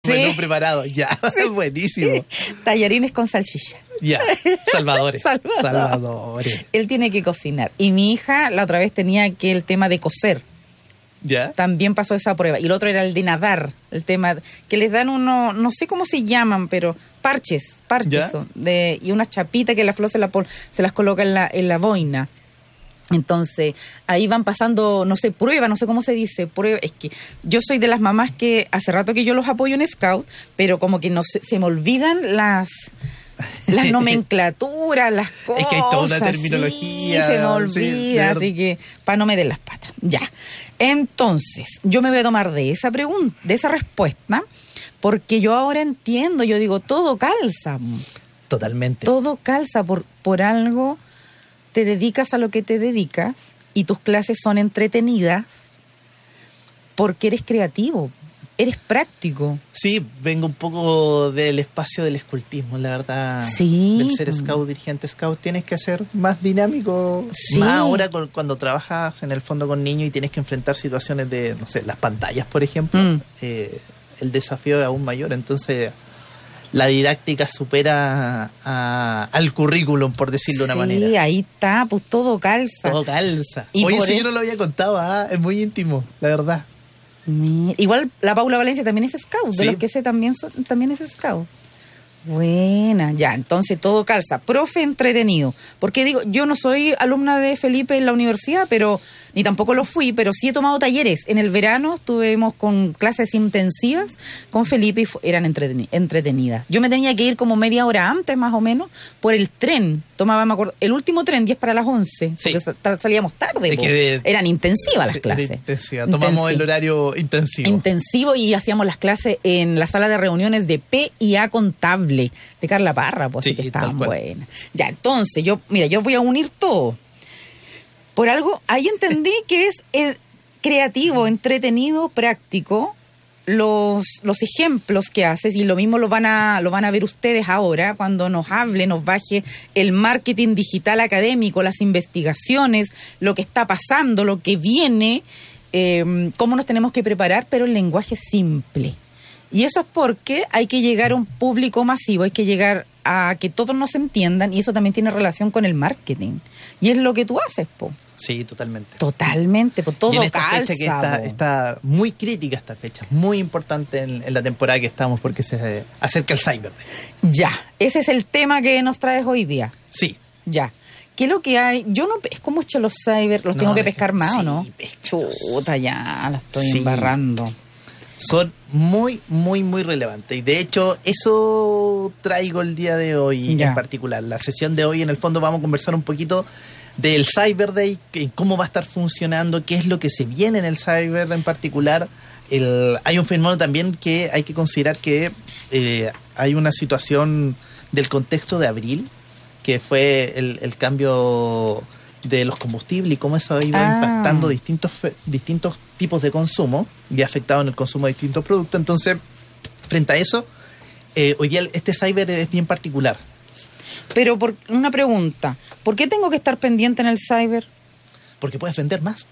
Menú preparado, ya, buenísimo. Tallarines con salchicha. Ya, salvadores. Salvadores. Él tiene que cocinar. Y mi hija la otra vez tenía que el tema de coser. ¿Ya? También pasó esa prueba. Y el otro era el de nadar. El tema que les dan no sé cómo se llaman, pero parches son, y unas chapitas que la flor se las coloca en la boina. Entonces, ahí van pasando, no sé, prueba, no sé cómo se dice, prueba. Es que yo soy de las mamás que hace rato que yo los apoyo en Scout, pero como que no se me olvidan las nomenclaturas, las cosas. Es que hay toda una terminología. Sí, se me olvida, así que para no me den las patas. Ya. Entonces, yo me voy a tomar de esa pregunta, de esa respuesta, porque yo ahora entiendo, yo digo, todo calza. Totalmente. Todo calza por algo. Te dedicas a lo que te dedicas y tus clases son entretenidas porque eres creativo, eres práctico. Sí, vengo un poco del espacio del escultismo, la verdad. Sí. Del ser scout, dirigente scout, tienes que ser más dinámico. Sí. Más ahora cuando trabajas en el fondo con niños y tienes que enfrentar situaciones de, no sé, las pantallas, por ejemplo. El desafío es aún mayor, entonces la didáctica supera al currículum, por decirlo de una manera. Sí, ahí está, pues todo calza. Todo calza. Y oye, eso yo no lo había contado, es muy íntimo, la verdad. Igual la Paula Valencia también es scout, de los que sé también es scout. Buena, ya, entonces todo calza. Profe entretenido. Porque digo, yo no soy alumna de Felipe en la universidad, pero ni tampoco lo fui, pero sí he tomado talleres. En el verano estuvimos con clases intensivas con Felipe y eran entretenidas. Yo me tenía que ir como media hora antes, más o menos, por el tren. Tomaba, me acuerdo, el último tren 10 para las 11. Sí. Porque salíamos tarde. Eran intensivas las clases. Intensiva. Tomamos el horario intensivo. Intensivo y hacíamos las clases en la sala de reuniones de P&A Contable de Carla Parra, pues sí, así que estaban buenas. Ya, entonces, yo voy a unir todo. Por algo, ahí entendí que es creativo, entretenido, práctico, los ejemplos que haces, y lo mismo lo van a ver ustedes ahora, cuando nos baje el marketing digital académico, las investigaciones, lo que está pasando, lo que viene, cómo nos tenemos que preparar, pero en lenguaje simple. Y eso es porque hay que llegar a un público masivo, hay que llegar a que todos nos entiendan, y eso también tiene relación con el marketing. Y es lo que tú haces, po. Sí, totalmente. Totalmente, po. Todo y en esta calza, fecha que está muy crítica esta fecha, muy importante en la temporada que estamos, porque se acerca el Cyber Day. Ya, ese es el tema que nos traes hoy día. Sí. Ya. ¿Qué es lo que hay? Yo no pesco mucho los cyber, los tengo que pescar más, ¿o no? Chuta, ya, la estoy embarrando. Son muy, muy, muy relevantes. Y de hecho, eso traigo el día de hoy en particular. La sesión de hoy, en el fondo, vamos a conversar un poquito del Cyber Day, cómo va a estar funcionando, qué es lo que se viene en el Cyber Day en particular. Hay un fenómeno también que hay que considerar que hay una situación del contexto de abril, que fue el cambio de los combustibles y cómo eso ha ido impactando distintos tipos de consumo y ha afectado en el consumo de distintos productos. Entonces, frente a eso, hoy día este cyber es bien particular. Pero una pregunta, ¿por qué tengo que estar pendiente en el cyber? Porque puedes vender más.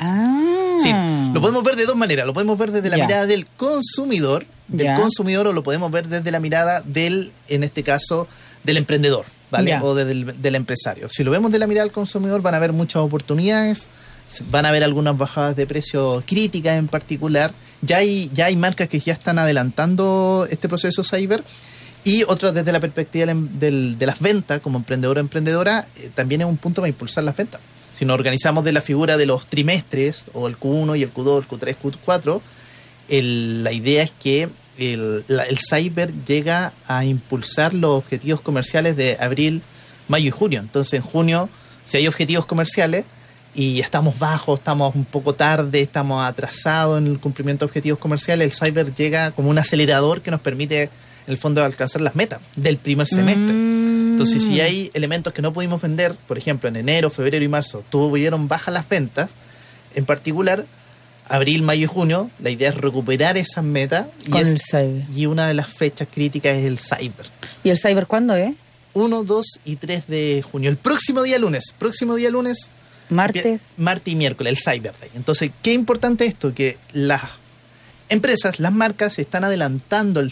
Sí, lo podemos ver de dos maneras. Lo podemos ver desde la mirada del consumidor, o lo podemos ver desde la mirada en este caso, del emprendedor, ¿vale? O del empresario. Si lo vemos de la mirada del consumidor, van a haber muchas oportunidades, van a haber algunas bajadas de precio críticas en particular. Ya hay marcas que ya están adelantando este proceso cyber, y otras desde la perspectiva de las ventas, como emprendedor o emprendedora, también es un punto para impulsar las ventas. Si nos organizamos de la figura de los trimestres, o el Q1 y el Q2, el Q3, Q4, la idea es que el cyber llega a impulsar los objetivos comerciales de abril, mayo y junio. Entonces, en junio, si hay objetivos comerciales y estamos bajos, estamos un poco tarde, estamos atrasados en el cumplimiento de objetivos comerciales, el cyber llega como un acelerador que nos permite, en el fondo, alcanzar las metas del primer semestre. Entonces, si hay elementos que no pudimos vender, por ejemplo, en enero, febrero y marzo, tuvieron bajas las ventas, en particular, abril, mayo y junio, la idea es recuperar esas metas. Con el cyber. Y una de las fechas críticas es el cyber. ¿Y el cyber cuándo es? 1, 2 y 3 de junio. El próximo día lunes. Martes. Martes y miércoles, el Cyber Day. Entonces, qué importante esto, que empresas, las marcas, están adelantando el